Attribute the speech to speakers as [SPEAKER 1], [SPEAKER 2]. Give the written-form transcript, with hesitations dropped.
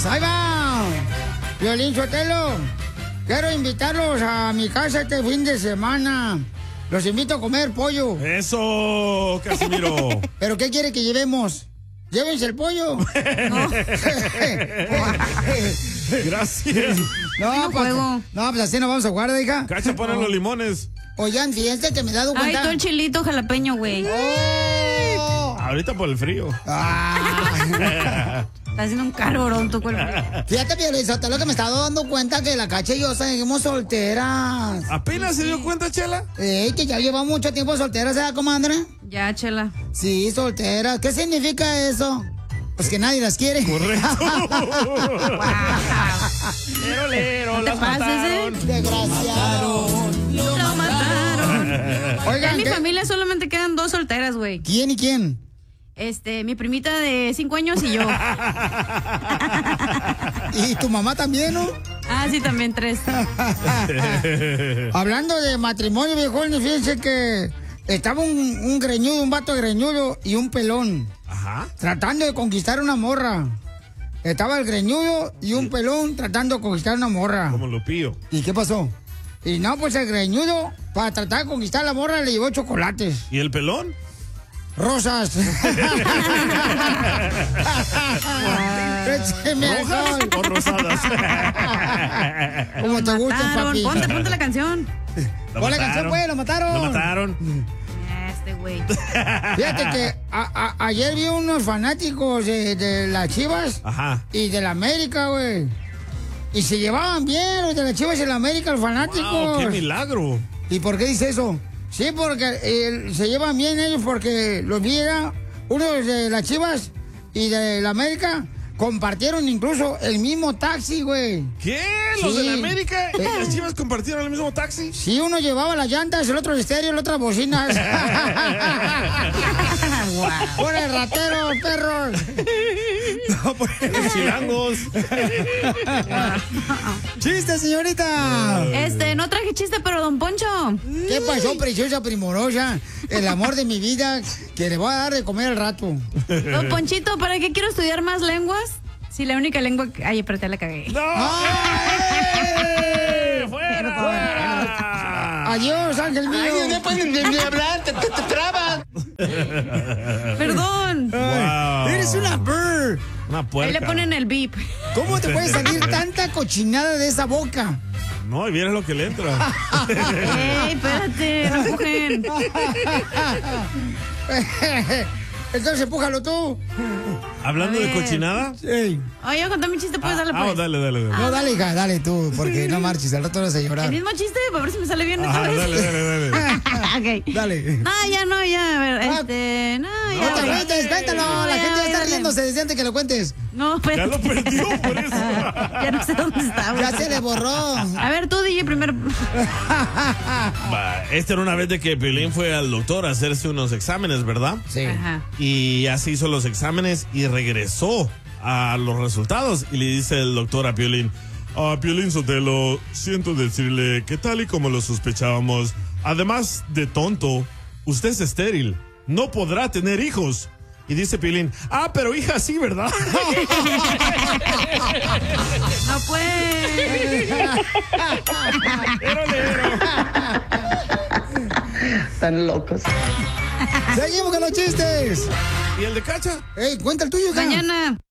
[SPEAKER 1] ahí va. Piolín Sotelo, quiero invitarlos a mi casa este fin de semana. Los invito a comer pollo.
[SPEAKER 2] Eso, Casimiro.
[SPEAKER 1] ¿Pero qué quiere que llevemos? Llévense el pollo.
[SPEAKER 2] Gracias.
[SPEAKER 1] No, pues así nos vamos a jugar, hija.
[SPEAKER 2] Cacha, ponen los limones.
[SPEAKER 1] Oigan, fíjense que me he dado cuenta.
[SPEAKER 3] Ay, todo el chilito jalapeño, güey.
[SPEAKER 1] Oh.
[SPEAKER 2] Ahorita por el frío.
[SPEAKER 3] Está haciendo un calorón tu cuerpo.
[SPEAKER 1] Fíjate, Piolizotelo, que me estaba dando cuenta que la Cacha y yo seguimos solteras.
[SPEAKER 2] ¿Apenas se dio cuenta, Chela?
[SPEAKER 1] Que ya llevamos mucho tiempo solteras, ¿verdad, comadre?
[SPEAKER 3] Ya, Chela.
[SPEAKER 1] Sí, solteras. ¿Qué significa eso? Pues que nadie las quiere.
[SPEAKER 2] Correcto.
[SPEAKER 3] No te pases,
[SPEAKER 1] Desgraciado.
[SPEAKER 3] Lo mataron.
[SPEAKER 1] Oigan,
[SPEAKER 3] en mi familia solamente quedan 2 solteras, güey.
[SPEAKER 1] ¿Quién y quién?
[SPEAKER 3] Mi primita de 5 años y yo.
[SPEAKER 1] Y tu mamá también, ¿no?
[SPEAKER 3] Ah, sí, también 3.
[SPEAKER 1] Hablando de matrimonio, viejones, fíjense que estaba un greñudo, un vato greñudo y un pelón.
[SPEAKER 2] Ajá.
[SPEAKER 1] Tratando de conquistar una morra. Estaba el greñudo y un pelón tratando de conquistar una morra.
[SPEAKER 2] Como Lupillo.
[SPEAKER 1] ¿Y qué pasó? Y no, pues el greñudo, para tratar de conquistar a la morra, le llevó chocolates.
[SPEAKER 2] ¿Y el pelón?
[SPEAKER 1] Rosas.
[SPEAKER 2] ¿Rojas o rosadas?
[SPEAKER 1] Como te gusta, papi.
[SPEAKER 3] Ponte la canción.
[SPEAKER 1] Pon la canción, pues, lo mataron.
[SPEAKER 2] Lo mataron.
[SPEAKER 3] Güey.
[SPEAKER 1] Fíjate que ayer vi unos fanáticos de las Chivas.
[SPEAKER 2] Ajá.
[SPEAKER 1] Y de la América, güey. Y se llevaban bien los de las Chivas y la América, los fanáticos.
[SPEAKER 2] Wow, ¡qué milagro!
[SPEAKER 1] ¿Y por qué dice eso? Sí, porque se llevan bien ellos porque los vi, uno de las Chivas y de la América compartieron incluso el mismo taxi, güey.
[SPEAKER 2] ¿Qué? ¿Los de la América y las Chivas compartieron el mismo taxi?
[SPEAKER 1] Sí, uno llevaba las llantas, el otro el estéreo, el otro bocinas. ¡Pura ratero, perros!
[SPEAKER 2] No, pues, los chilangos.
[SPEAKER 1] ¡Chiste, señorita!
[SPEAKER 3] No traje chiste, pero don Poncho.
[SPEAKER 1] ¿Qué pasó, preciosa primorosa? El amor de mi vida, que le voy a dar de comer al rato.
[SPEAKER 3] Don Ponchito, ¿para qué quiero estudiar más lenguas? Si la única lengua... Ay, pero te la cagué.
[SPEAKER 2] ¡No! ¡Fuera!
[SPEAKER 1] ¡Adiós, ángel mío!
[SPEAKER 4] Ay, no puedes ni hablar, te trabas.
[SPEAKER 3] Perdón.
[SPEAKER 2] Wow.
[SPEAKER 1] ¡Eres una bird!
[SPEAKER 2] Una puerca.
[SPEAKER 3] Ahí le ponen el beep.
[SPEAKER 1] ¿Cómo te puede salir tanta cochinada de esa boca?
[SPEAKER 2] No, y vieras lo que le entra.
[SPEAKER 3] ¡Ey, espérate! ¡No empujen!
[SPEAKER 1] Entonces, empújalo tú.
[SPEAKER 2] Hablando de cochinada.
[SPEAKER 1] Sí.
[SPEAKER 3] Oye, yo conté mi chiste, puedes darle pues.
[SPEAKER 2] Dale.
[SPEAKER 1] No, dale, hija, dale tú, porque no marches, al rato vas a llorar.
[SPEAKER 3] El mismo chiste, para ver si me sale bien esta
[SPEAKER 2] Ajá,
[SPEAKER 3] vez.
[SPEAKER 2] dale.
[SPEAKER 3] Ok.
[SPEAKER 1] Dale.
[SPEAKER 3] No, ya, a ver,
[SPEAKER 1] No te agüites, cuéntalo, la gente ya está riéndose desde antes que lo cuentes.
[SPEAKER 3] No, pero...
[SPEAKER 2] Ya lo perdió por eso.
[SPEAKER 3] Ya no sé dónde está.
[SPEAKER 1] Ya se le borró.
[SPEAKER 3] A ver, tú, DJ, primero.
[SPEAKER 2] Esta era una vez de que Piolín fue al doctor a hacerse unos exámenes, ¿verdad?
[SPEAKER 1] Sí.
[SPEAKER 3] Ajá.
[SPEAKER 2] Y así hizo los exámenes y regresó a los resultados. Y le dice el doctor a Piolín: Piolín Sotelo, siento decirle que tal y como lo sospechábamos, además de tonto, usted es estéril. No podrá tener hijos. Y dice Piolín: pero hija sí, ¿verdad?
[SPEAKER 3] No puede.
[SPEAKER 4] Están locos.
[SPEAKER 1] Seguimos con los chistes.
[SPEAKER 2] ¿Y el de Cacha?
[SPEAKER 1] Ey, cuenta el tuyo, hija.
[SPEAKER 3] Mañana.